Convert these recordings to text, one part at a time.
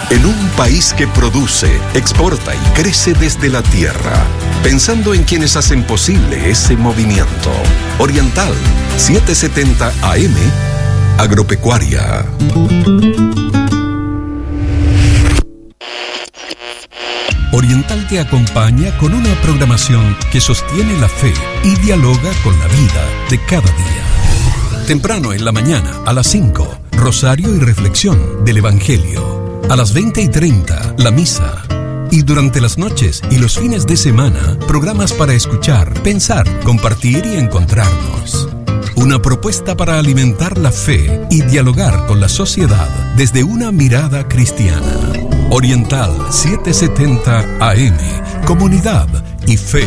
En un país que produce, exporta y crece desde la tierra, pensando en quienes hacen posible ese movimiento. Oriental, 770 AM, Agropecuaria. Oriental te acompaña con una programación que sostiene la fe y dialoga con la vida de cada día. Temprano en la mañana, a las 5, rosario y reflexión del Evangelio. A las 20:30, la misa. Y durante las noches y los fines de semana, programas para escuchar, pensar, compartir y encontrarnos. Una propuesta para alimentar la fe y dialogar con la sociedad desde una mirada cristiana. Oriental 770 AM, comunidad y fe.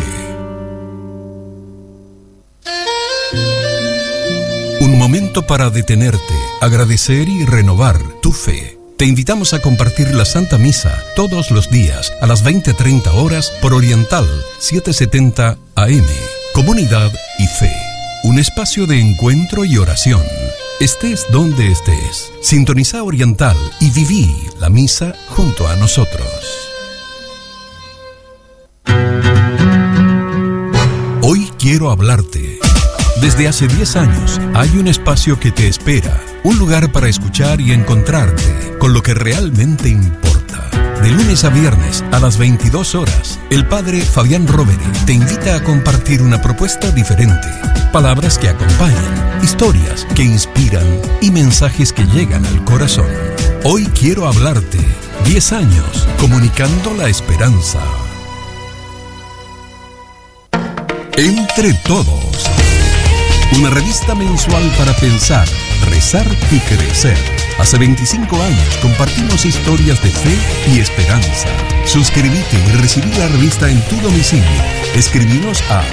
Un momento para detenerte, agradecer y renovar tu fe. Te invitamos a compartir la Santa Misa todos los días a las 20:30 horas por Oriental 770 AM. Comunidad y fe. Un espacio de encuentro y oración. Estés donde estés. Sintoniza Oriental y viví la misa junto a nosotros. Hoy quiero hablarte. Desde hace 10 años hay un espacio que te espera, un lugar para escuchar y encontrarte con lo que realmente importa. De lunes a viernes a las 22 horas, el padre Fabián Rovere te invita a compartir una propuesta diferente. Palabras que acompañan, historias que inspiran y mensajes que llegan al corazón. Hoy quiero hablarte. 10 años comunicando la esperanza. Entre todos. Una revista mensual para pensar, rezar y crecer. Hace 25 años compartimos historias de fe y esperanza. Suscríbete y recibí la revista en tu domicilio. Escribinos a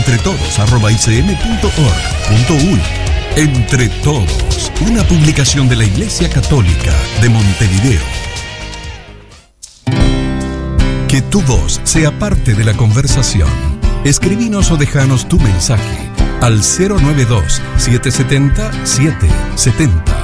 entretodos@icm.org.uy. Entre Todos, una publicación de la Iglesia Católica de Montevideo. Que tu voz sea parte de la conversación. Escribinos o déjanos tu mensaje al 092-770-770.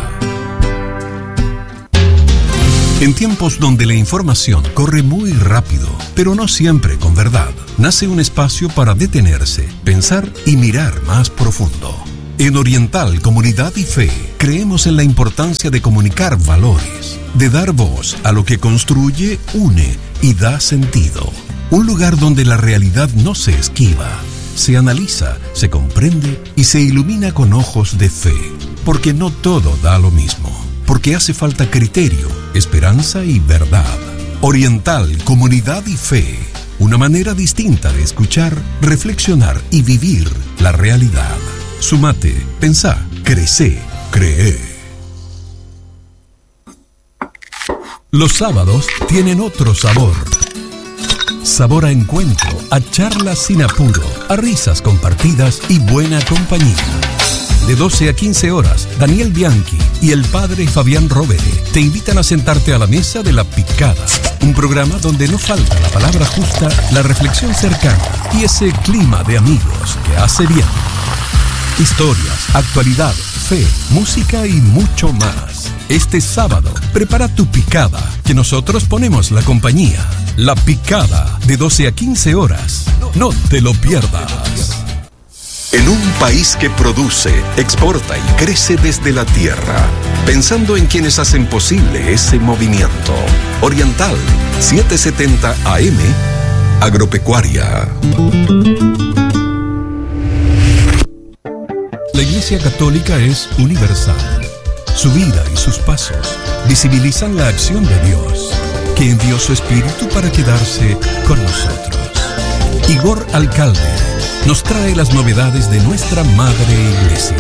En tiempos donde la información corre muy rápido, pero no siempre con verdad, nace un espacio para detenerse, pensar y mirar más profundo. En Oriental, Comunidad y Fe, creemos en la importancia de comunicar valores, de dar voz a lo que construye, une y da sentido. Un lugar donde la realidad no se esquiva, se analiza, se comprende y se ilumina con ojos de fe. Porque no todo da lo mismo. Porque hace falta criterio, esperanza y verdad. Oriental, Comunidad y Fe. Una manera distinta de escuchar, reflexionar y vivir la realidad. Sumate, pensá, crecé, cree. Los sábados tienen otro sabor. Sabor a encuentro, a charlas sin apuro, a risas compartidas y buena compañía. De 12 a 15 horas, Daniel Bianchi y el padre Fabián Rovere te invitan a sentarte a la mesa de La Picada. Un programa donde no falta la palabra justa, la reflexión cercana y ese clima de amigos que hace bien. Historias, actualidad, fe, música y mucho más. Este sábado, prepara tu picada, que nosotros ponemos la compañía. La Picada, de 12 a 15 horas. No te lo pierdas. En un país que produce, exporta y crece desde la tierra, pensando en quienes hacen posible ese movimiento. Oriental, 770 AM, Agropecuaria. La Iglesia Católica es universal. Su vida y sus pasos visibilizan la acción de Dios, que envió su Espíritu para quedarse con nosotros. Igor Alcalde nos trae las novedades de nuestra Madre Iglesia.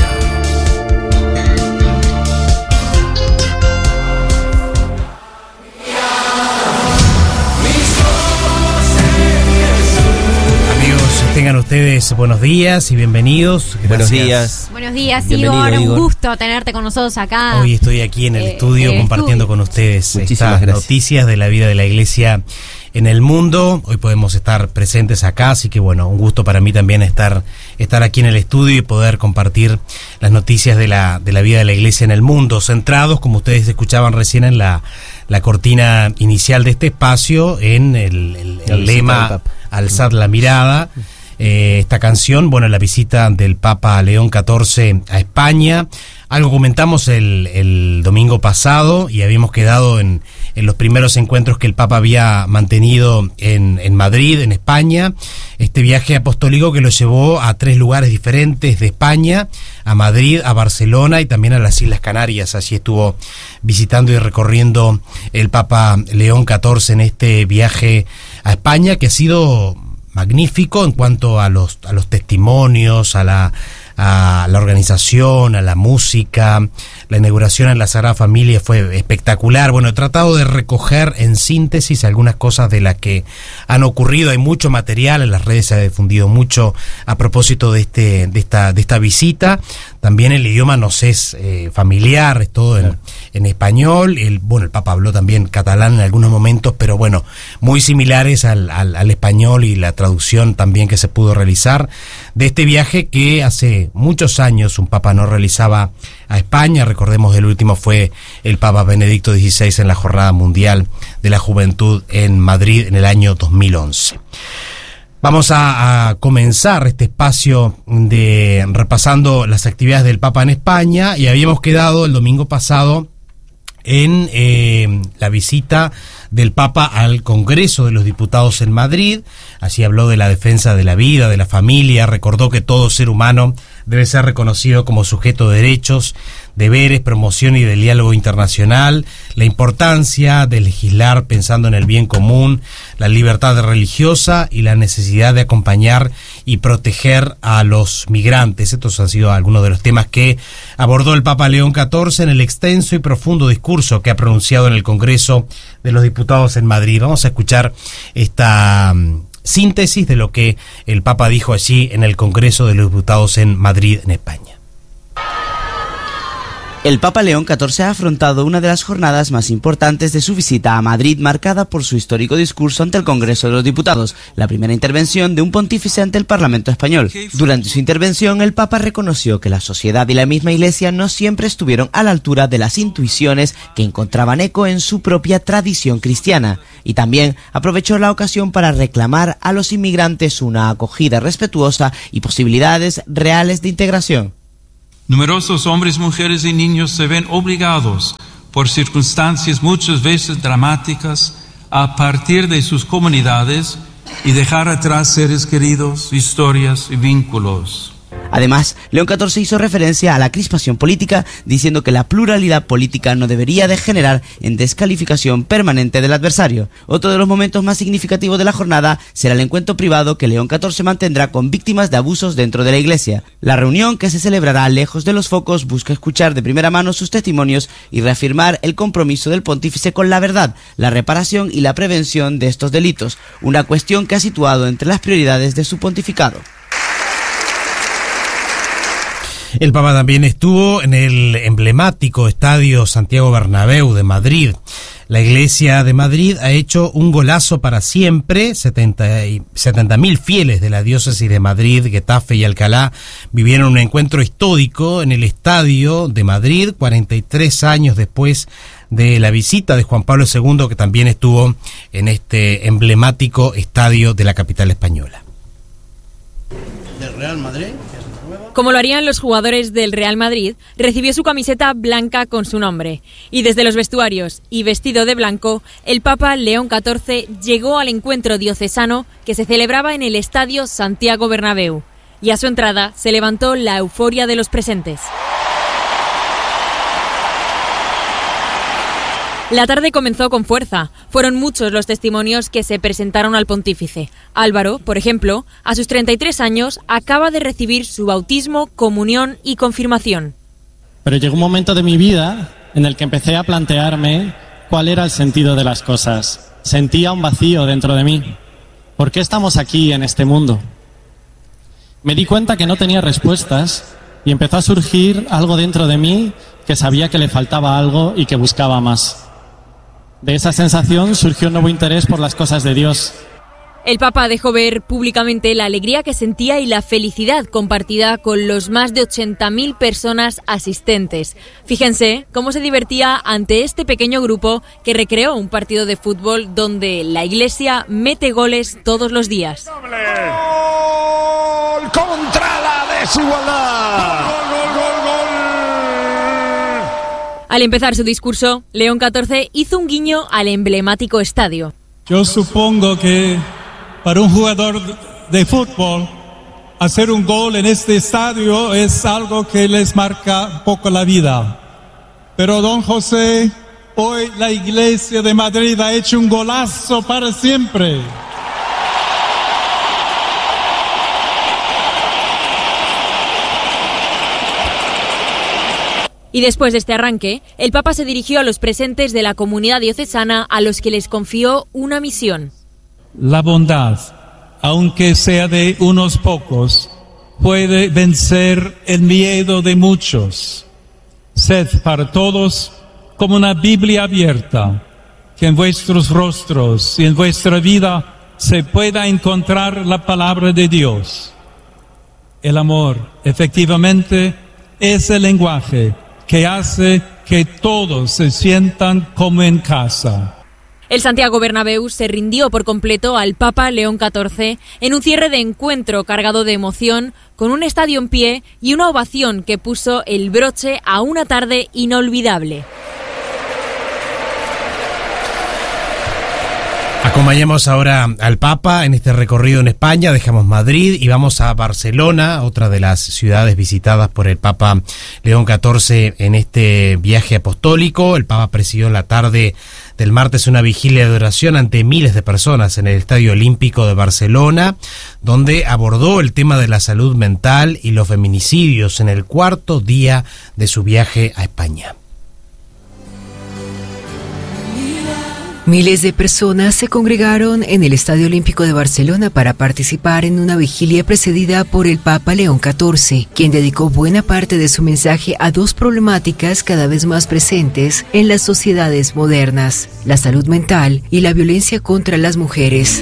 Tengan ustedes buenos días y bienvenidos. Gracias. Buenos días. Buenos días, Igor. Un gusto tenerte con nosotros acá. Hoy estoy aquí en el estudio compartiendo con ustedes estas noticias de la vida de la Iglesia en el mundo. Hoy podemos estar presentes acá, así que bueno, un gusto para mí también estar aquí en el estudio y poder compartir las noticias de la vida de la Iglesia en el mundo, centrados, como ustedes escuchaban recién, en la la cortina inicial de este espacio en el lema Alzad la mirada. Esta canción, bueno, la visita del Papa León XIV a España. Algo comentamos el domingo pasado y habíamos quedado en los primeros encuentros que el Papa había mantenido en Madrid, en España. Este viaje apostólico que lo llevó a 3 lugares diferentes de España, a Madrid, a Barcelona y también a las Islas Canarias. Allí estuvo visitando y recorriendo el Papa León XIV en este viaje a España, que ha sido magnífico en cuanto a los testimonios, a la organización, a la música. La inauguración en la Sagrada Familia fue espectacular. Bueno, he tratado de recoger en síntesis algunas cosas de las que han ocurrido. Hay mucho material, en las redes se ha difundido mucho a propósito de esta visita. También el idioma nos es familiar, es todo en español. El Papa habló también catalán en algunos momentos, pero bueno, muy similares al español, y la traducción también que se pudo realizar de este viaje que hace muchos años un Papa no realizaba a España. Recordemos, el último fue el Papa Benedicto XVI en la Jornada Mundial de la Juventud en Madrid en el año 2011. Vamos a comenzar este espacio de repasando las actividades del Papa en España, y habíamos quedado el domingo pasado en la visita del Papa al Congreso de los Diputados en Madrid. Allí habló de la defensa de la vida, de la familia, recordó que todo ser humano debe ser reconocido como sujeto de derechos, deberes, promoción y del diálogo internacional, la importancia de legislar pensando en el bien común, la libertad religiosa y la necesidad de acompañar y proteger a los migrantes. Estos han sido algunos de los temas que abordó el Papa León XIV en el extenso y profundo discurso que ha pronunciado en el Congreso de los Diputados en Madrid. Vamos a escuchar esta síntesis de lo que el Papa dijo allí en el Congreso de los Diputados en Madrid, en España. El Papa León XIV ha afrontado una de las jornadas más importantes de su visita a Madrid, marcada por su histórico discurso ante el Congreso de los Diputados, la primera intervención de un pontífice ante el Parlamento español. Durante su intervención, el Papa reconoció que la sociedad y la misma Iglesia no siempre estuvieron a la altura de las intuiciones que encontraban eco en su propia tradición cristiana, y también aprovechó la ocasión para reclamar a los inmigrantes una acogida respetuosa y posibilidades reales de integración. Numerosos hombres, mujeres y niños se ven obligados, por circunstancias muchas veces dramáticas, a partir de sus comunidades y dejar atrás seres queridos, historias y vínculos. Además, León XIV hizo referencia a la crispación política, diciendo que la pluralidad política no debería degenerar en descalificación permanente del adversario. Otro de los momentos más significativos de la jornada será el encuentro privado que León XIV mantendrá con víctimas de abusos dentro de la Iglesia. La reunión, que se celebrará lejos de los focos, busca escuchar de primera mano sus testimonios y reafirmar el compromiso del pontífice con la verdad, la reparación y la prevención de estos delitos, una cuestión que ha situado entre las prioridades de su pontificado. El Papa también estuvo en el emblemático Estadio Santiago Bernabéu de Madrid. La Iglesia de Madrid ha hecho un golazo para siempre. 70.000 fieles de la diócesis de Madrid, Getafe y Alcalá vivieron un encuentro histórico en el Estadio de Madrid, 43 años después de la visita de Juan Pablo II, que también estuvo en este emblemático estadio de la capital española. ¿Del Real Madrid? Como lo harían los jugadores del Real Madrid, recibió su camiseta blanca con su nombre. Y desde los vestuarios y vestido de blanco, el Papa León XIV llegó al encuentro diocesano que se celebraba en el Estadio Santiago Bernabéu. Y a su entrada se levantó la euforia de los presentes. La tarde comenzó con fuerza. Fueron muchos los testimonios que se presentaron al pontífice. Álvaro, por ejemplo, a sus 33 años, acaba de recibir su bautismo, comunión y confirmación. Pero llegó un momento de mi vida en el que empecé a plantearme cuál era el sentido de las cosas. Sentía un vacío dentro de mí. ¿Por qué estamos aquí en este mundo? Me di cuenta que no tenía respuestas y empezó a surgir algo dentro de mí que sabía que le faltaba algo y que buscaba más. De esa sensación surgió un nuevo interés por las cosas de Dios. El Papa dejó ver públicamente la alegría que sentía y la felicidad compartida con los más de 80.000 personas asistentes. Fíjense cómo se divertía ante este pequeño grupo que recreó un partido de fútbol donde la Iglesia mete goles todos los días. ¡Gol contra la desigualdad! ¡Gol! Al empezar su discurso, León XIV hizo un guiño al emblemático estadio. Yo supongo que para un jugador de fútbol, hacer un gol en este estadio es algo que les marca un poco la vida. Pero don José, hoy la Iglesia de Madrid ha hecho un golazo para siempre. Y después de este arranque, el Papa se dirigió a los presentes de la comunidad diocesana a los que les confió una misión. La bondad, aunque sea de unos pocos, puede vencer el miedo de muchos. Sed para todos como una Biblia abierta, que en vuestros rostros y en vuestra vida se pueda encontrar la palabra de Dios. El amor, efectivamente, es el lenguaje que hace que todos se sientan como en casa. El Santiago Bernabéu se rindió por completo al Papa León XIV en un cierre de encuentro cargado de emoción, con un estadio en pie y una ovación que puso el broche a una tarde inolvidable. Acompañamos ahora al Papa en este recorrido en España, dejamos Madrid y vamos a Barcelona, otra de las ciudades visitadas por el Papa León XIV en este viaje apostólico. El Papa presidió en la tarde del martes una vigilia de oración ante miles de personas en el Estadio Olímpico de Barcelona, donde abordó el tema de la salud mental y los feminicidios en el cuarto día de su viaje a España. Miles de personas se congregaron en el Estadio Olímpico de Barcelona para participar en una vigilia precedida por el Papa León XIV, quien dedicó buena parte de su mensaje a dos problemáticas cada vez más presentes en las sociedades modernas: la salud mental y la violencia contra las mujeres.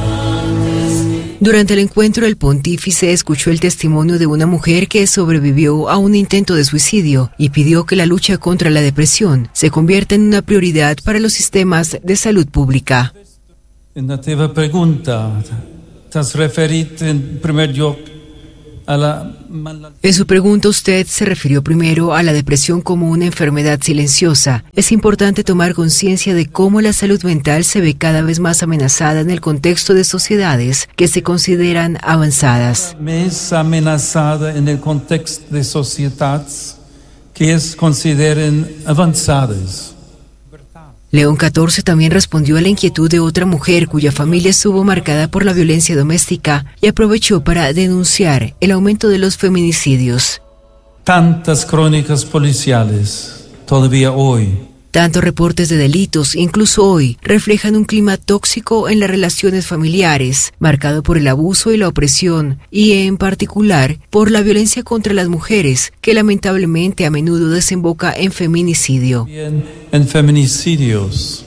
Durante el encuentro, el pontífice escuchó el testimonio de una mujer que sobrevivió a un intento de suicidio y pidió que la lucha contra la depresión se convierta en una prioridad para los sistemas de salud pública. En la teva pregunta, t'has referit en primer lloc a la... En su pregunta usted se refirió primero a la depresión como una enfermedad silenciosa. Es importante tomar conciencia de cómo la salud mental se ve cada vez más amenazada en el contexto de sociedades que se consideran avanzadas. Més amenazada en el contexto de sociedades que es consideran avanzadas. León XIV también respondió a la inquietud de otra mujer cuya familia estuvo marcada por la violencia doméstica y aprovechó para denunciar el aumento de los feminicidios. Tantas crónicas policiales, todavía hoy. Tantos reportes de delitos, incluso hoy, reflejan un clima tóxico en las relaciones familiares, marcado por el abuso y la opresión, y en particular por la violencia contra las mujeres, que lamentablemente a menudo desemboca en feminicidio. En feminicidios.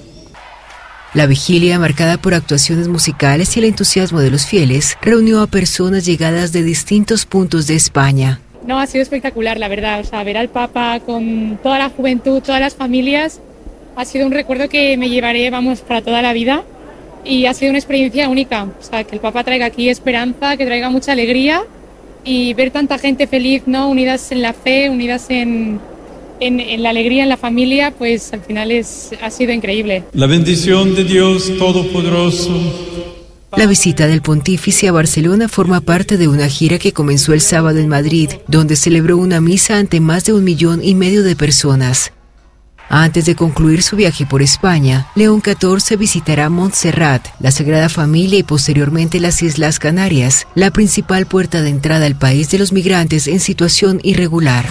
La vigilia, marcada por actuaciones musicales y el entusiasmo de los fieles, reunió a personas llegadas de distintos puntos de España. No, ha sido espectacular, la verdad. O sea, ver al Papa con toda la juventud, todas las familias, ha sido un recuerdo que me llevaré, para toda la vida. Y ha sido una experiencia única. O sea, que el Papa traiga aquí esperanza, que traiga mucha alegría y ver tanta gente feliz, ¿no? Unidas en la fe, unidas en la alegría, en la familia, pues al final ha sido increíble. La bendición de Dios Todopoderoso. La visita del pontífice a Barcelona forma parte de una gira que comenzó el sábado en Madrid, donde celebró una misa ante más de 1,5 millones de personas. Antes de concluir su viaje por España, León XIV visitará Montserrat, la Sagrada Familia y posteriormente las Islas Canarias, la principal puerta de entrada al país de los migrantes en situación irregular.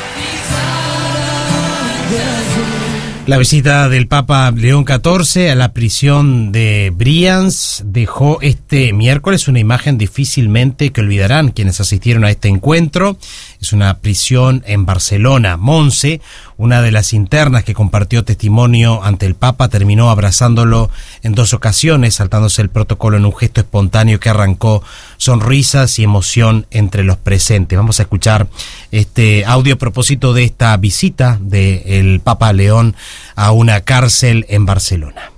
La visita del Papa León XIV a la prisión de Brians dejó este miércoles una imagen difícilmente que olvidarán quienes asistieron a este encuentro. Es una prisión en Barcelona. Montse, Una de las internas que compartió testimonio ante el Papa terminó abrazándolo en 2 ocasiones, saltándose el protocolo en un gesto espontáneo que arrancó sonrisas y emoción entre los presentes. Vamos a escuchar este audio a propósito de esta visita del Papa León a una cárcel en Barcelona.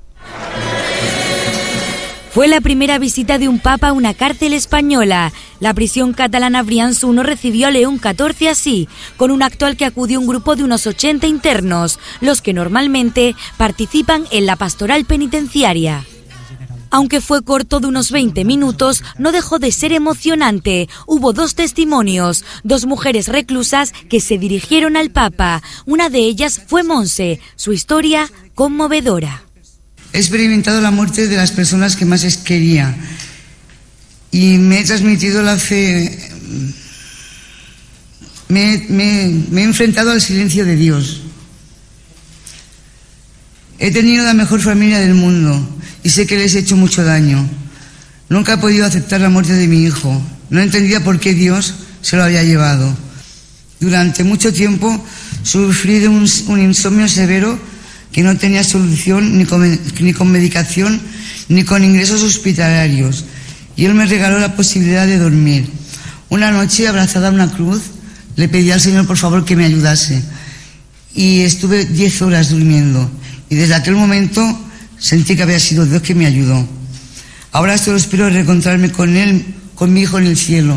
Fue la primera visita de un papa a una cárcel española. La prisión catalana Brians 1 recibió a León XIV así, con un acto al que acudió un grupo de unos 80 internos, los que normalmente participan en la pastoral penitenciaria. Aunque fue corto de unos 20 minutos, no dejó de ser emocionante. Hubo 2 testimonios, 2 mujeres reclusas que se dirigieron al Papa. Una de ellas fue Monse, su historia conmovedora. He experimentado la muerte de las personas que más quería y me he transmitido la fe. Me he enfrentado al silencio de Dios. He tenido la mejor familia del mundo y sé que les he hecho mucho daño. Nunca he podido aceptar la muerte de mi hijo. No entendía por qué Dios se lo había llevado. Durante mucho tiempo sufrí de un insomnio severo que no tenía solución ni con medicación ni con ingresos hospitalarios, y él me regaló la posibilidad de dormir. Una noche, abrazada a una cruz, le pedí al Señor por favor que me ayudase, y estuve 10 horas durmiendo, y desde aquel momento sentí que había sido Dios que me ayudó. Ahora solo espero reencontrarme con él, con mi hijo en el cielo.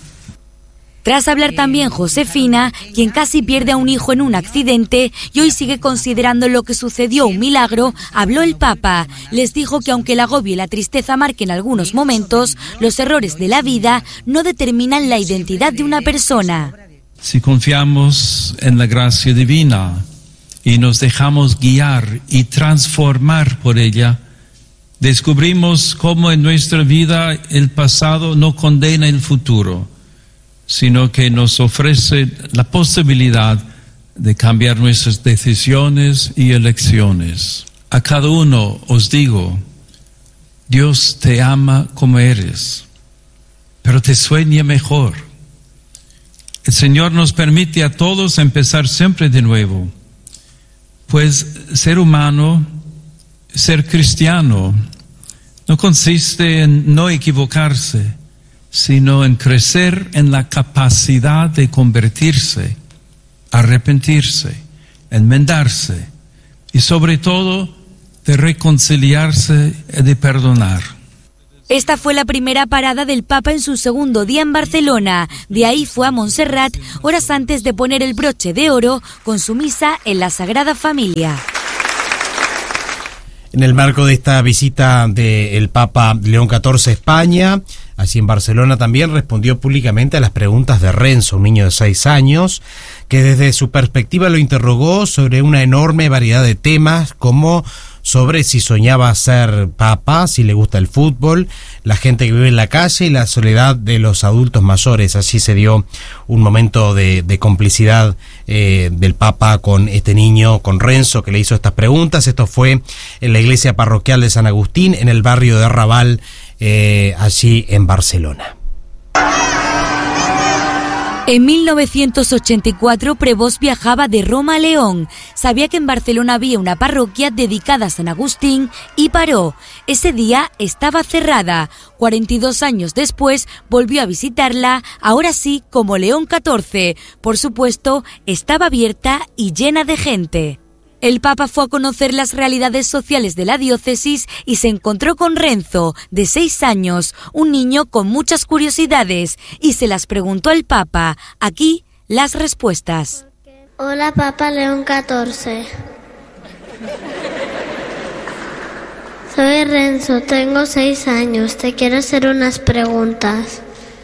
Tras hablar también Josefina, quien casi pierde a un hijo en un accidente y hoy sigue considerando lo que sucedió un milagro, habló el Papa. Les dijo que aunque el agobio y la tristeza marquen algunos momentos, los errores de la vida no determinan la identidad de una persona. Si confiamos en la gracia divina y nos dejamos guiar y transformar por ella, descubrimos cómo en nuestra vida el pasado no condena el futuro, sino que nos ofrece la posibilidad de cambiar nuestras decisiones y elecciones. A cada uno os digo, Dios te ama como eres, pero te sueña mejor. El Señor nos permite a todos empezar siempre de nuevo, pues ser humano, ser cristiano, no consiste en no equivocarse, sino en crecer en la capacidad de convertirse, arrepentirse, enmendarse y sobre todo de reconciliarse y de perdonar. Esta fue la primera parada del Papa en su segundo día en Barcelona. De ahí fue a Montserrat horas antes de poner el broche de oro con su misa en la Sagrada Familia. En el marco de esta visita del Papa León XIV a España, así en Barcelona también respondió públicamente a las preguntas de Renzo, un niño de 6 años, que desde su perspectiva lo interrogó sobre una enorme variedad de temas, como sobre si soñaba ser papa, si le gusta el fútbol, la gente que vive en la calle y la soledad de los adultos mayores. Así se dio un momento de complicidad del Papa con este niño, con Renzo, que le hizo estas preguntas. Esto fue en la iglesia parroquial de San Agustín, en el barrio de Raval, allí en Barcelona. En 1984, Prevost viajaba de Roma a León. Sabía que en Barcelona había una parroquia dedicada a San Agustín y paró. Ese día estaba cerrada. 42 años después volvió a visitarla, ahora sí como León XIV. Por supuesto, estaba abierta y llena de gente. El Papa fue a conocer las realidades sociales de la diócesis y se encontró con Renzo, de 6 años, un niño con muchas curiosidades, y se las preguntó al Papa. Aquí las respuestas. Hola, Papa León XIV. Soy Renzo, tengo 6 años, te quiero hacer unas preguntas.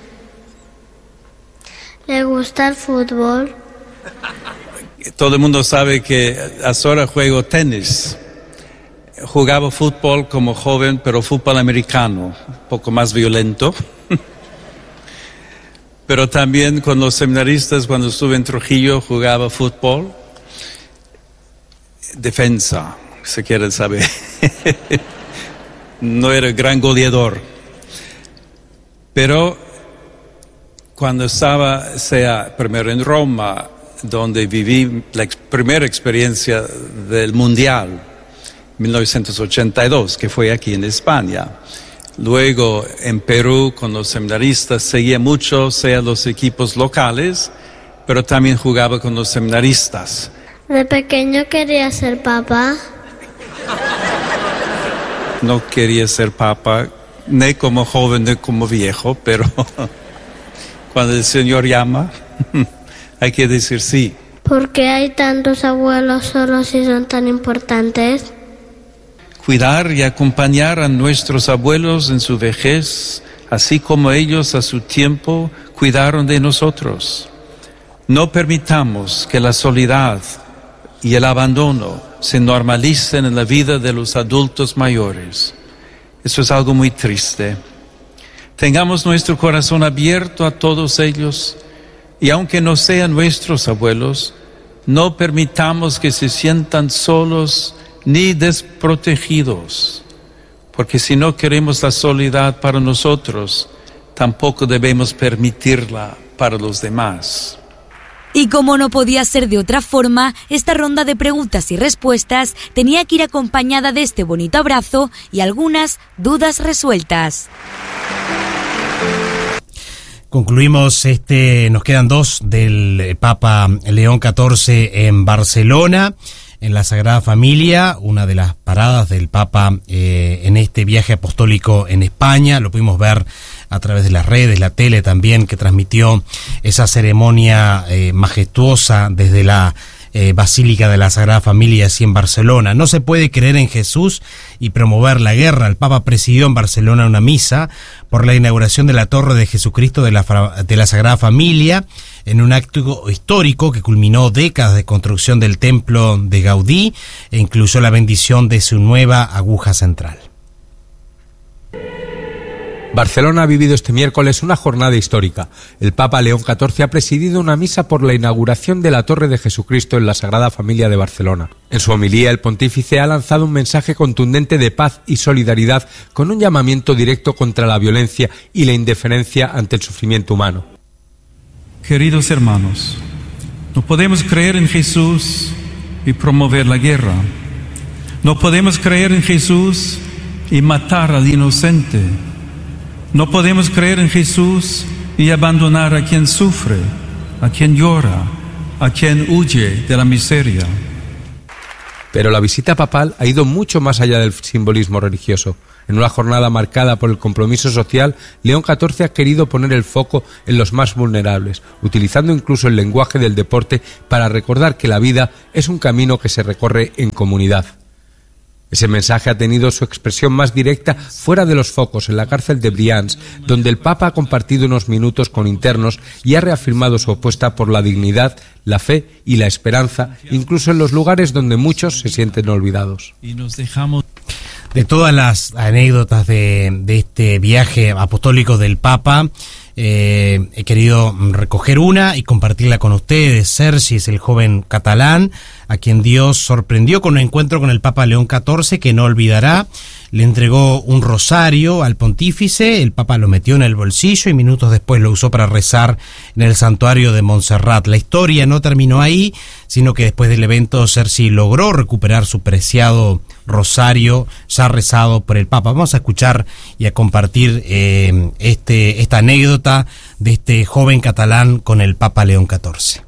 ¿Le gusta el fútbol? Todo el mundo sabe que ahora juego tenis. Jugaba fútbol como joven, pero fútbol americano, un poco más violento. Pero también con los seminaristas, cuando estuve en Trujillo, jugaba fútbol. Defensa, si quieren saber. No era gran goleador. Pero cuando estaba, sea primero en Roma, donde viví la primera experiencia del Mundial, 1982, que fue aquí en España. Luego en Perú con los seminaristas seguía mucho, sea los equipos locales, pero también jugaba con los seminaristas. De pequeño quería ser papá. No quería ser papa, ni como joven ni como viejo, pero cuando el Señor llama, hay que decir sí. ¿Por qué hay tantos abuelos solos y son tan importantes? Cuidar y acompañar a nuestros abuelos en su vejez, así como ellos a su tiempo cuidaron de nosotros. No permitamos que la soledad y el abandono se normalicen en la vida de los adultos mayores. Eso es algo muy triste. Tengamos nuestro corazón abierto a todos ellos y aunque no sean nuestros abuelos, no permitamos que se sientan solos ni desprotegidos, porque si no queremos la soledad para nosotros, tampoco debemos permitirla para los demás. Y como no podía ser de otra forma, esta ronda de preguntas y respuestas tenía que ir acompañada de este bonito abrazo y algunas dudas resueltas. Concluimos nos quedan dos del Papa León XIV en Barcelona, en la Sagrada Familia, una de las paradas del Papa en este viaje apostólico en España. Lo pudimos ver a través de las redes, la tele también, que transmitió esa ceremonia majestuosa desde la Basílica de la Sagrada Familia, así en Barcelona. No se puede creer en Jesús y promover la guerra. El Papa presidió en Barcelona una misa por la inauguración de la Torre de Jesucristo de la Sagrada Familia, en un acto histórico que culminó décadas de construcción del templo de Gaudí e incluyó la bendición de su nueva aguja central. Barcelona ha vivido este miércoles una jornada histórica. El Papa León XIV ha presidido una misa por la inauguración de la Torre de Jesucristo en la Sagrada Familia de Barcelona. En su homilía, el pontífice ha lanzado un mensaje contundente de paz y solidaridad con un llamamiento directo contra la violencia y la indiferencia ante el sufrimiento humano. Queridos hermanos, no podemos creer en Jesús y promover la guerra. No podemos creer en Jesús y matar al inocente. No podemos creer en Jesús y abandonar a quien sufre, a quien llora, a quien huye de la miseria. Pero la visita papal ha ido mucho más allá del simbolismo religioso. En una jornada marcada por el compromiso social, León XIV ha querido poner el foco en los más vulnerables, utilizando incluso el lenguaje del deporte para recordar que la vida es un camino que se recorre en comunidad. Ese mensaje ha tenido su expresión más directa fuera de los focos, en la cárcel de Brians, donde el Papa ha compartido unos minutos con internos y ha reafirmado su apuesta por la dignidad, la fe y la esperanza, incluso en los lugares donde muchos se sienten olvidados. De todas las anécdotas de este viaje apostólico del Papa, he querido recoger una y compartirla con ustedes. Sergi es el joven catalán a quien Dios sorprendió con un encuentro con el Papa León XIV que no olvidará. Le entregó un rosario al pontífice, el Papa lo metió en el bolsillo y minutos después lo usó para rezar en el santuario de Montserrat. La historia no terminó ahí, sino que después del evento Sergi logró recuperar su preciado rosario ya rezado por el Papa. Vamos a escuchar y a compartir esta anécdota de este joven catalán con el Papa León XIV.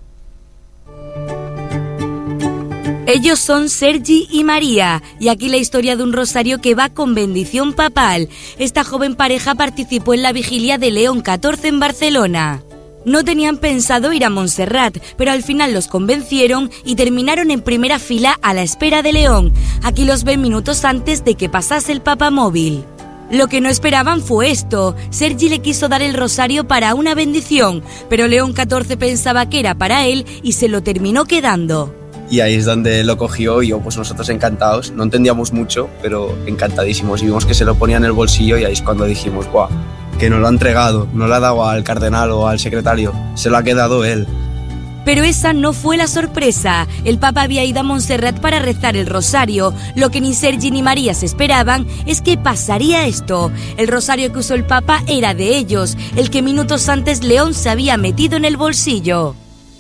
Ellos son Sergi y María, y aquí la historia de un rosario que va con bendición papal. Esta joven pareja participó en la vigilia de León XIV en Barcelona. No tenían pensado ir a Montserrat, pero al final los convencieron y terminaron en primera fila a la espera de León. Aquí los ven minutos antes de que pasase el papamóvil. Lo que no esperaban fue esto. Sergi le quiso dar el rosario para una bendición, pero León XIV pensaba que era para él y se lo terminó quedando. Y ahí es donde lo cogió y yo, pues nosotros encantados. No entendíamos mucho, pero encantadísimos. Y vimos que se lo ponía en el bolsillo y ahí es cuando dijimos, ¡guau! Que nos lo ha entregado, no lo ha dado al cardenal o al secretario, se lo ha quedado él. Pero esa no fue la sorpresa. El Papa había ido a Montserrat para rezar el rosario. Lo que ni Sergi ni María se esperaban es que pasaría esto. El rosario que usó el Papa era de ellos, el que minutos antes León se había metido en el bolsillo.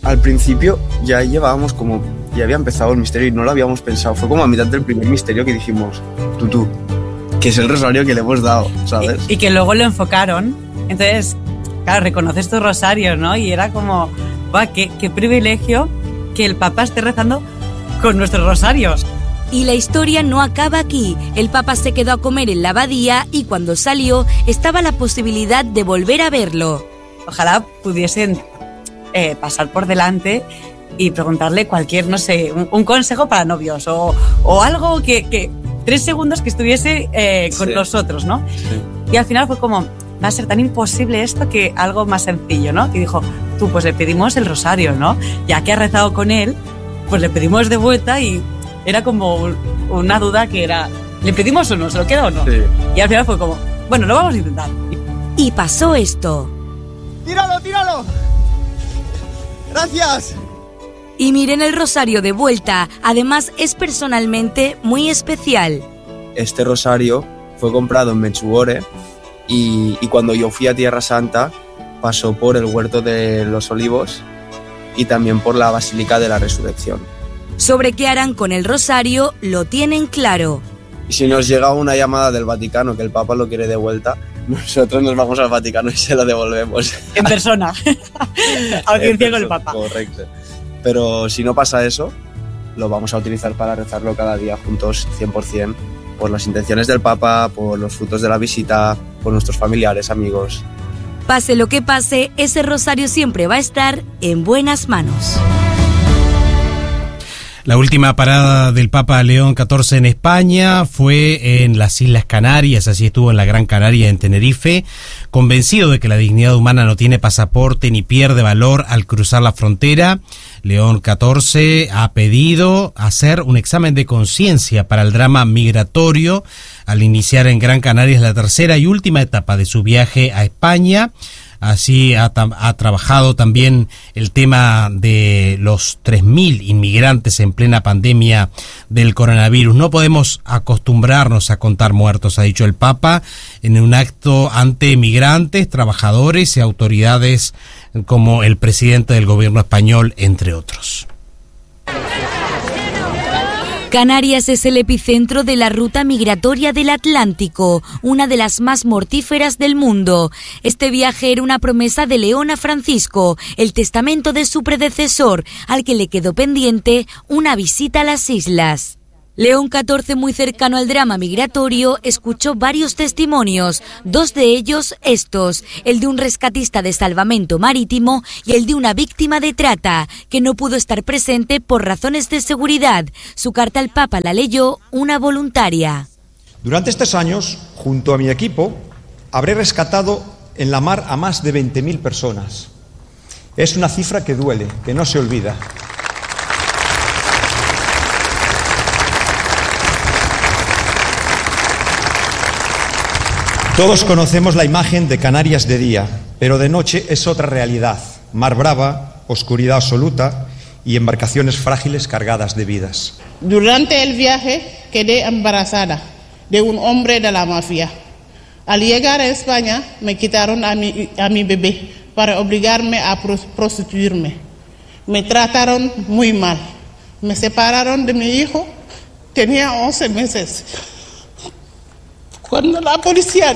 al principio ya llevábamos ya había empezado el misterio y no lo habíamos pensado. Fue como a mitad del primer misterio que dijimos, tú, que es el rosario que le hemos dado, ¿sabes? Y que luego lo enfocaron. Entonces, claro, reconoces tus rosarios, ¿no? Y era como, ¡buah, qué privilegio que el Papa esté rezando con nuestros rosarios! Y la historia no acaba aquí. El Papa se quedó a comer en la abadía y cuando salió estaba la posibilidad de volver a verlo. Ojalá pudiesen pasar por delante y preguntarle cualquier, no sé, un consejo para novios o algo que 3 segundos que estuviese con nosotros, ¿no? Sí. Y al final fue como, va a ser tan imposible esto que algo más sencillo, ¿no? Y dijo, pues le pedimos el rosario, ¿no? Ya que ha rezado con él, pues le pedimos de vuelta y era como una duda que era, ¿le pedimos o no? ¿Se lo queda o no? Sí. Y al final fue como, bueno, lo vamos a intentar. Y pasó esto. ¡Tíralo! ¡Gracias! Y miren el rosario de vuelta. Además, es personalmente muy especial. Este rosario fue comprado en Medjugorje y cuando yo fui a Tierra Santa pasó por el Huerto de los Olivos y también por la Basílica de la Resurrección. Sobre qué harán con el rosario lo tienen claro. Y si nos llega una llamada del Vaticano que el Papa lo quiere de vuelta, nosotros nos vamos al Vaticano y se lo devolvemos. En persona. Audiencia con el Papa. Correcto. Pero si no pasa eso, lo vamos a utilizar para rezarlo cada día juntos 100%, por las intenciones del Papa, por los frutos de la visita, por nuestros familiares, amigos. Pase lo que pase, ese rosario siempre va a estar en buenas manos. La última parada del Papa León XIV en España fue en las Islas Canarias, así estuvo en la Gran Canaria, en Tenerife, convencido de que la dignidad humana no tiene pasaporte ni pierde valor al cruzar la frontera. León XIV ha pedido hacer un examen de conciencia para el drama migratorio al iniciar en Gran Canaria la tercera y última etapa de su viaje a España. Así ha trabajado también el tema de los 3.000 inmigrantes en plena pandemia del coronavirus. No podemos acostumbrarnos a contar muertos, ha dicho el Papa, en un acto ante migrantes, trabajadores y autoridades como el presidente del gobierno español, entre otros. Canarias es el epicentro de la ruta migratoria del Atlántico, una de las más mortíferas del mundo. Este viaje era una promesa de León a Francisco, el testamento de su predecesor, al que le quedó pendiente una visita a las islas. León XIV, muy cercano al drama migratorio, escuchó varios testimonios, 2 de ellos estos, el de un rescatista de salvamento marítimo y el de una víctima de trata, que no pudo estar presente por razones de seguridad. Su carta al Papa la leyó una voluntaria. Durante estos años, junto a mi equipo, habré rescatado en la mar a más de 20.000 personas. Es una cifra que duele, que no se olvida. Todos conocemos la imagen de Canarias de día, pero de noche es otra realidad. Mar brava, oscuridad absoluta y embarcaciones frágiles cargadas de vidas. Durante el viaje quedé embarazada de un hombre de la mafia. Al llegar a España me quitaron a mi bebé para obligarme a prostituirme. Me trataron muy mal. Me separaron de mi hijo. Tenía 11 meses. Cuando la policía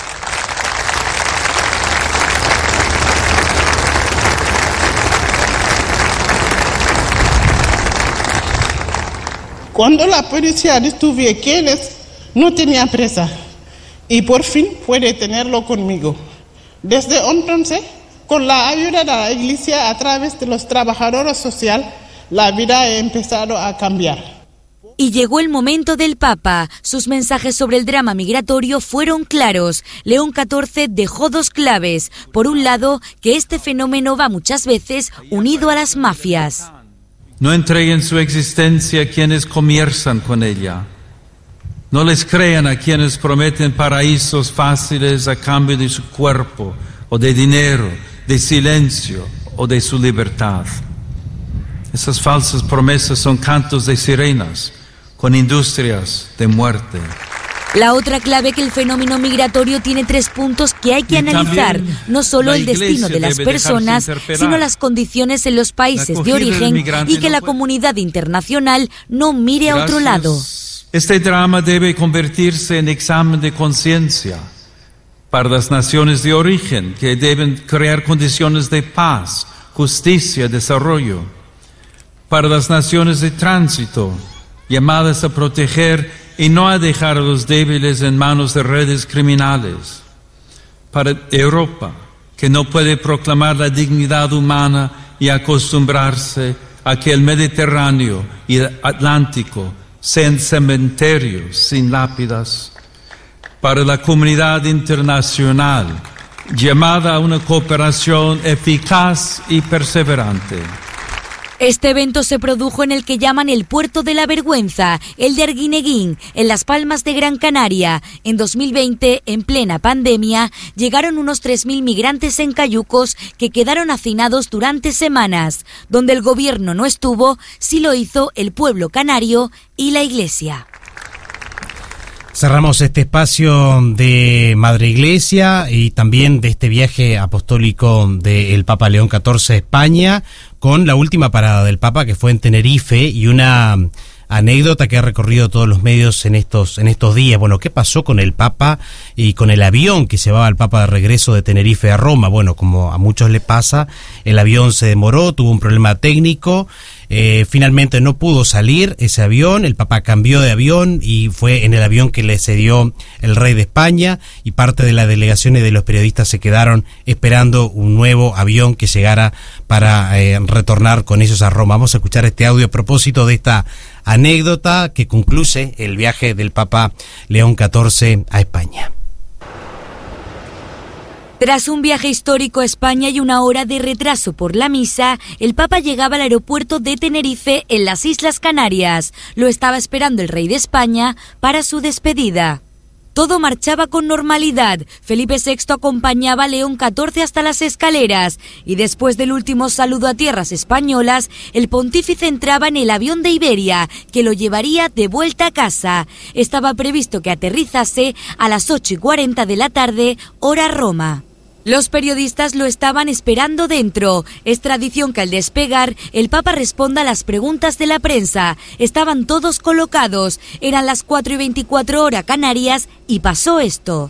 descubrió quiénes, no tenía presa y por fin puede tenerlo conmigo. Desde entonces, con la ayuda de la Iglesia a través de los trabajadores sociales, la vida ha empezado a cambiar. Y llegó el momento del Papa. Sus mensajes sobre el drama migratorio fueron claros. León XIV dejó 2 claves. Por un lado, que este fenómeno va muchas veces unido a las mafias. No entreguen su existencia a quienes comienzan con ella. No les crean a quienes prometen paraísos fáciles a cambio de su cuerpo, o de dinero, de silencio o de su libertad. Esas falsas promesas son cantos de sirenas, con industrias de muerte. La otra clave que el fenómeno migratorio tiene 3 puntos que hay que analizar, no solo el destino de las personas, sino las condiciones en los países de origen y que la comunidad internacional no mire a otro lado. Este drama debe convertirse en examen de conciencia para las naciones de origen, que deben crear condiciones de paz, justicia y desarrollo. Para las naciones de tránsito, llamadas a proteger y no a dejar a los débiles en manos de redes criminales. Para Europa, que no puede proclamar la dignidad humana y acostumbrarse a que el Mediterráneo y el Atlántico sean cementerios sin lápidas. Para la comunidad internacional, llamada a una cooperación eficaz y perseverante. Este evento se produjo en el que llaman el Puerto de la Vergüenza, el de Arguineguín, en Las Palmas de Gran Canaria. En 2020, en plena pandemia, llegaron unos 3.000 migrantes en cayucos que quedaron hacinados durante semanas. Donde el gobierno no estuvo, sí lo hizo el pueblo canario y la Iglesia. Cerramos este espacio de Madre Iglesia y también de este viaje apostólico del Papa León XIV a España, con la última parada del Papa, que fue en Tenerife, y una anécdota que ha recorrido todos los medios en estos días. Bueno, ¿qué pasó con el Papa y con el avión que llevaba al Papa de regreso de Tenerife a Roma? Bueno, como a muchos le pasa, el avión se demoró, tuvo un problema técnico. Finalmente no pudo salir ese avión, el Papa cambió de avión y fue en el avión que le cedió el rey de España, y parte de la delegación y de los periodistas se quedaron esperando un nuevo avión que llegara para retornar con ellos a Roma. Vamos a escuchar este audio a propósito de esta anécdota que concluye el viaje del Papa León XIV a España. Tras un viaje histórico a España y una hora de retraso por la misa, el Papa llegaba al aeropuerto de Tenerife en las Islas Canarias. Lo estaba esperando el rey de España para su despedida. Todo marchaba con normalidad. Felipe VI acompañaba a León XIV hasta las escaleras y después del último saludo a tierras españolas, el pontífice entraba en el avión de Iberia, que lo llevaría de vuelta a casa. Estaba previsto que aterrizase a las 8:40 de la tarde, hora Roma. Los periodistas lo estaban esperando dentro. Es tradición que al despegar el Papa responda a las preguntas de la prensa. Estaban todos colocados. Eran las 4:24 hora Canarias y pasó esto.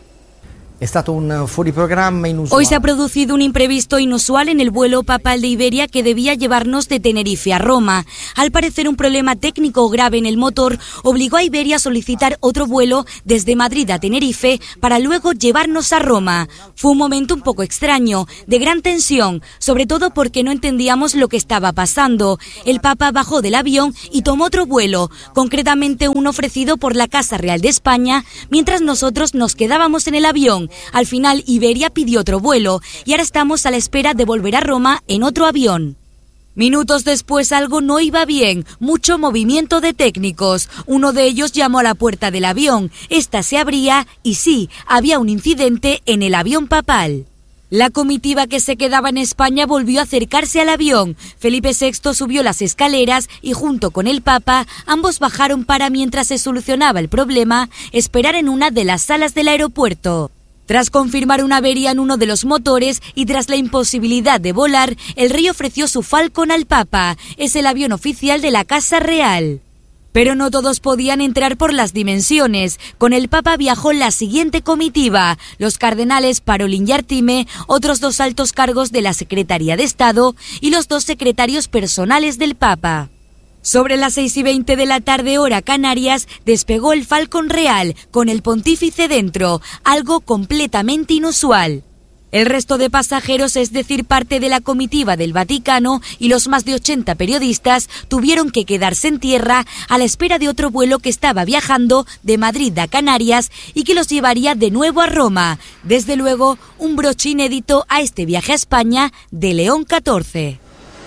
Hoy se ha producido un imprevisto inusual en el vuelo papal de Iberia que debía llevarnos de Tenerife a Roma. Al parecer, un problema técnico grave en el motor obligó a Iberia a solicitar otro vuelo desde Madrid a Tenerife para luego llevarnos a Roma. Fue un momento un poco extraño, de gran tensión, sobre todo porque no entendíamos lo que estaba pasando. El Papa bajó del avión y tomó otro vuelo, concretamente uno ofrecido por la Casa Real de España, mientras nosotros nos quedábamos en el avión. Al final, Iberia pidió otro vuelo y ahora estamos a la espera de volver a Roma en otro avión. Minutos después algo no iba bien, mucho movimiento de técnicos. Uno de ellos llamó a la puerta del avión. Esta se abría y sí, había un incidente en el avión papal. La comitiva que se quedaba en España volvió a acercarse al avión. Felipe VI subió las escaleras y junto con el Papa, ambos bajaron para, mientras se solucionaba el problema, esperar en una de las salas del aeropuerto. Tras confirmar una avería en uno de los motores y tras la imposibilidad de volar, el rey ofreció su Falcon al Papa. Es el avión oficial de la Casa Real. Pero no todos podían entrar por las dimensiones. Con el Papa viajó la siguiente comitiva: los cardenales Parolin y Artime, otros 2 altos cargos de la Secretaría de Estado y los 2 secretarios personales del Papa. Sobre las 6:20 de la tarde, hora Canarias, despegó el Falcon Real, con el pontífice dentro, algo completamente inusual. El resto de pasajeros, es decir, parte de la comitiva del Vaticano y los más de 80 periodistas, tuvieron que quedarse en tierra a la espera de otro vuelo que estaba viajando de Madrid a Canarias y que los llevaría de nuevo a Roma. Desde luego, un broche inédito a este viaje a España de León XIV.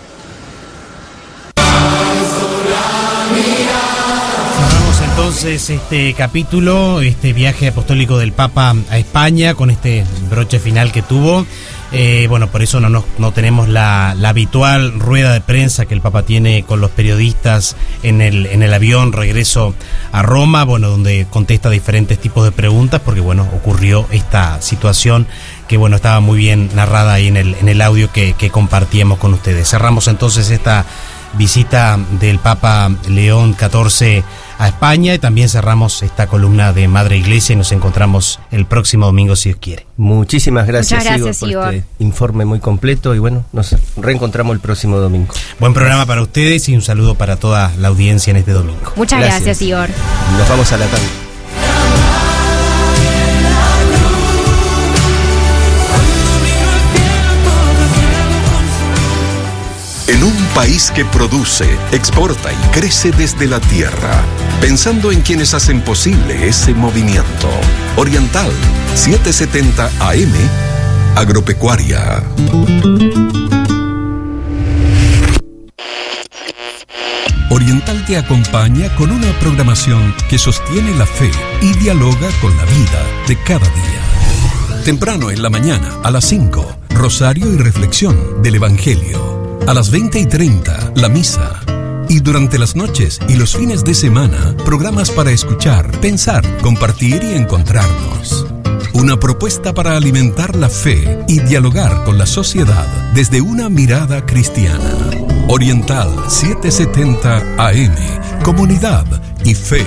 Cerramos entonces este capítulo, este viaje apostólico del Papa a España, con este broche final que tuvo Bueno, por eso no tenemos la habitual rueda de prensa que el Papa tiene con los periodistas en el avión regreso a Roma, bueno, donde contesta diferentes tipos de preguntas, porque bueno, ocurrió esta situación que bueno, estaba muy bien narrada ahí en el audio que compartíamos con ustedes. Cerramos entonces esta visita del Papa León XIV a España y también cerramos esta columna de Madre Iglesia y nos encontramos el próximo domingo si Dios quiere. Muchísimas gracias, Igor, por este informe muy completo y bueno, nos reencontramos el próximo domingo. Buen programa para ustedes y un saludo para toda la audiencia en este domingo. Muchas gracias, Igor. Nos vamos a la tarde. En un país que produce, exporta y crece desde la tierra, pensando en quienes hacen posible ese movimiento. Oriental, 770 AM, Agropecuaria. Oriental te acompaña con una programación que sostiene la fe y dialoga con la vida de cada día. Temprano en la mañana, a las 5, rosario y reflexión del Evangelio. A las 20:30, la misa. Y durante las noches y los fines de semana, programas para escuchar, pensar, compartir y encontrarnos. Una propuesta para alimentar la fe y dialogar con la sociedad desde una mirada cristiana. Oriental 770 AM, comunidad y fe.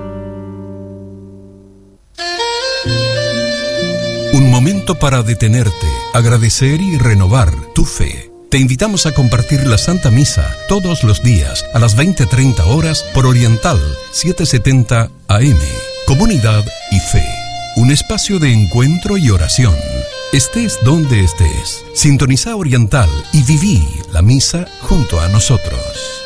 Un momento para detenerte, agradecer y renovar tu fe. Te invitamos a compartir la Santa Misa todos los días a las 20:30 horas por Oriental 770 AM. Comunidad y fe. Un espacio de encuentro y oración. Estés donde estés. Sintoniza Oriental y viví la misa junto a nosotros.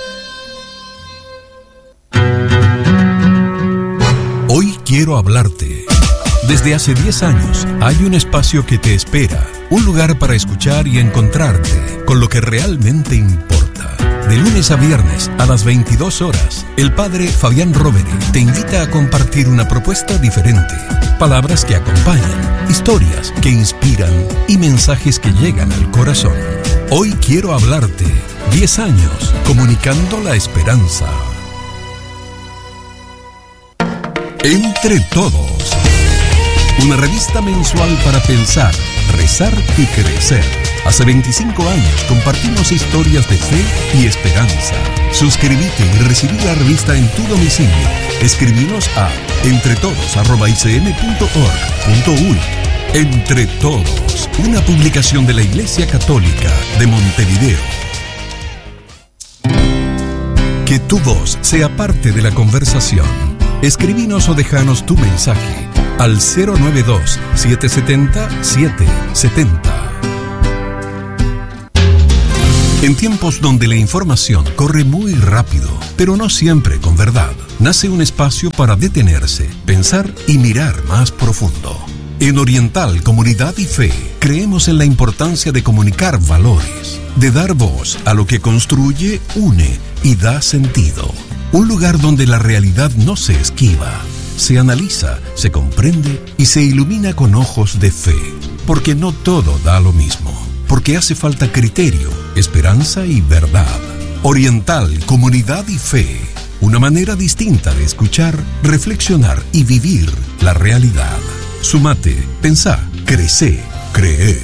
Hoy quiero hablarte. Desde hace 10 años hay un espacio que te espera, un lugar para escuchar y encontrarte con lo que realmente importa. De lunes a viernes a las 22 horas, el padre Fabián Rovere te invita a compartir una propuesta diferente, palabras que acompañan, historias que inspiran y mensajes que llegan al corazón. Hoy quiero hablarte, 10 años comunicando la esperanza. Entre todos. Una revista mensual para pensar, rezar y crecer. Hace 25 años compartimos historias de fe y esperanza. Suscríbete y recibí la revista en tu domicilio. Escribinos a entretodos@icm.org.uy. Entre Todos, una publicación de la Iglesia Católica de Montevideo. Que tu voz sea parte de la conversación. Escribinos o déjanos tu mensaje al 092-770-770. En tiempos donde la información corre muy rápido, pero no siempre con verdad, nace un espacio para detenerse, pensar y mirar más profundo. En Oriental, Comunidad y Fe, creemos en la importancia de comunicar valores, de dar voz a lo que construye, une y da sentido. Un lugar donde la realidad no se esquiva, se analiza, se comprende y se ilumina con ojos de fe. Porque no todo da lo mismo. Porque hace falta criterio, esperanza y verdad. Oriental, Comunidad y Fe. Una manera distinta de escuchar, reflexionar y vivir la realidad. Sumate, pensá, crecé, cree.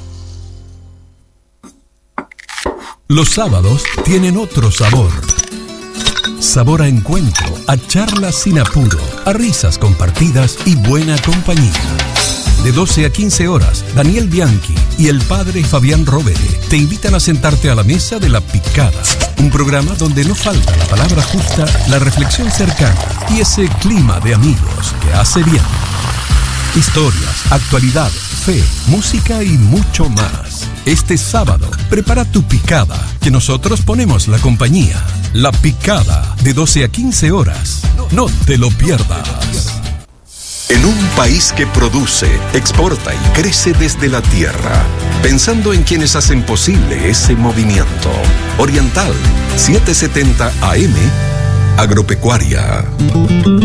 Los sábados tienen otro sabor. Sabor a encuentro, a charlas sin apuro, a risas compartidas y buena compañía. De 12 a 15 horas, Daniel Bianchi y el padre Fabián Rovere te invitan a sentarte a la mesa de La Picada, un programa donde no falta la palabra justa, la reflexión cercana y ese clima de amigos que hace bien. Historias, actualidad, fe, música y mucho más. Este sábado, prepara tu picada, que nosotros ponemos la compañía. La Picada, de 12 a 15 horas. No te lo pierdas. En un país que produce, exporta y crece desde la tierra, pensando en quienes hacen posible ese movimiento. Oriental, 770 AM, Agropecuaria.